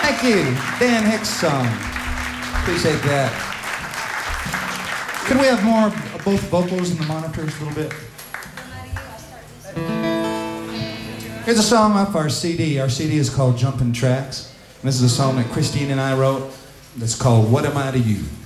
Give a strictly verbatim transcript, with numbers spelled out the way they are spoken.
Thank you. Dan Hicks song. Appreciate that. Can we have more of both vocals in the monitors a little bit? Here's a song off our C D. Our C D is called Jumpin' Tracks. And this is a song that Christine and I wrote that's called What Am I to You?